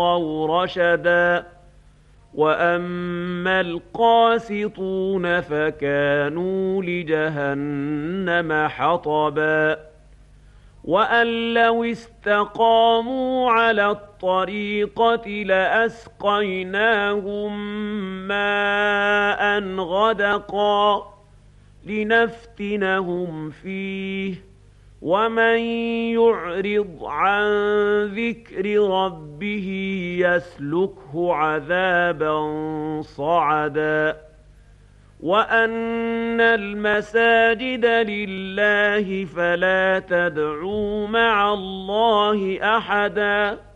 رشدا وأما القاسطون فكانوا لجهنم حطبا وأن لو استقاموا على الطريقة لأسقيناهم ماء غدقا لنفتنهم فيه ومن يعرض عن ذكر ربه يسلكه عذابا صعدا وأن المساجد لله فلا تدعوا مع الله أحدا